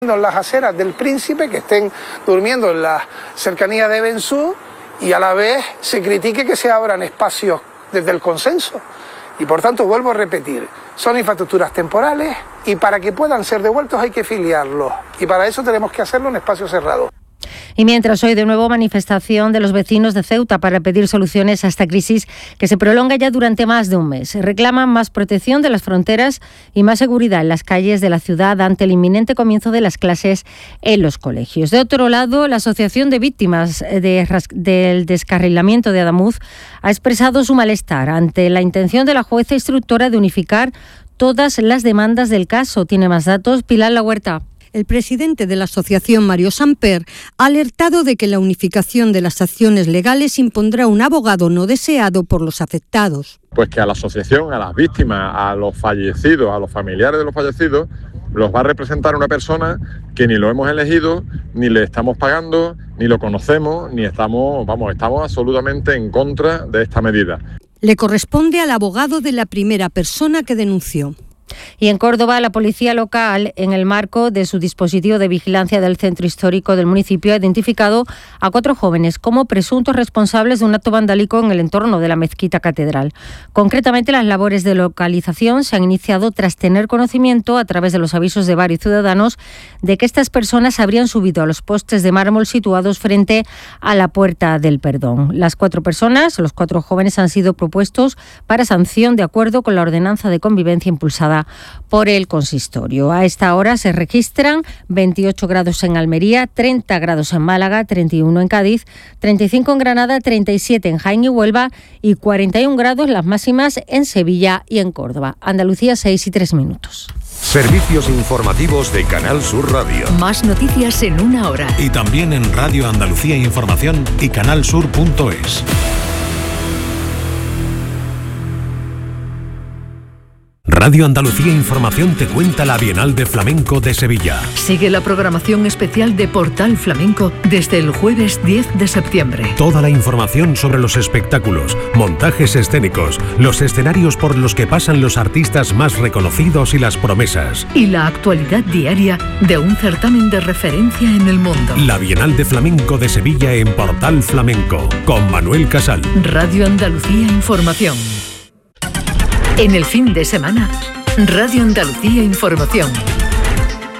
en las aceras del Príncipe, que estén durmiendo en las cercanías de Bensú, y a la vez se critique que se abran espacios desde el consenso. Y por tanto, vuelvo a repetir, son infraestructuras temporales y para que puedan ser devueltos hay que filiarlos. Y para eso tenemos que hacerlo en espacio cerrado. Y mientras hoy de nuevo manifestación de los vecinos de Ceuta para pedir soluciones a esta crisis que se prolonga ya durante más de un mes. Reclaman más protección de las fronteras y más seguridad en las calles de la ciudad ante el inminente comienzo de las clases en los colegios. De otro lado, la Asociación de Víctimas del Descarrilamiento de Adamuz ha expresado su malestar ante la intención de la jueza instructora de unificar todas las demandas del caso. Tiene más datos Pilar La Huerta. El presidente de la asociación, Mario Samper, ha alertado de que la unificación de las acciones legales impondrá un abogado no deseado por los afectados. Pues que a la asociación, a las víctimas, a los fallecidos, a los familiares de los fallecidos, los va a representar una persona que ni lo hemos elegido, ni le estamos pagando, ni lo conocemos, ni estamos absolutamente en contra de esta medida. Le corresponde al abogado de la primera persona que denunció. Y en Córdoba, la policía local, en el marco de su dispositivo de vigilancia del centro histórico del municipio, ha identificado a 4 jóvenes como presuntos responsables de un acto vandálico en el entorno de la mezquita catedral. Concretamente, las labores de localización se han iniciado tras tener conocimiento, a través de los avisos de varios ciudadanos, de que estas personas habrían subido a los postes de mármol situados frente a la Puerta del Perdón. Las 4 personas, los 4 jóvenes, han sido propuestos para sanción de acuerdo con la ordenanza de convivencia impulsada por el consistorio. A esta hora se registran 28 grados en Almería, 30 grados en Málaga, 31 en Cádiz, 35 en Granada, 37 en Jaén y Huelva y 41 grados las máximas en Sevilla y en Córdoba. Andalucía, 6:03. Servicios informativos de Canal Sur Radio. Más noticias en una hora. Y también en Radio Andalucía Información y canalsur.es. Radio Andalucía Información te cuenta la Bienal de Flamenco de Sevilla. Sigue la programación especial de Portal Flamenco desde el jueves 10 de septiembre. Toda la información sobre los espectáculos, montajes escénicos, los escenarios por los que pasan los artistas más reconocidos y las promesas. Y la actualidad diaria de un certamen de referencia en el mundo. La Bienal de Flamenco de Sevilla en Portal Flamenco, con Manuel Casal. Radio Andalucía Información. En el fin de semana, Radio Andalucía Información,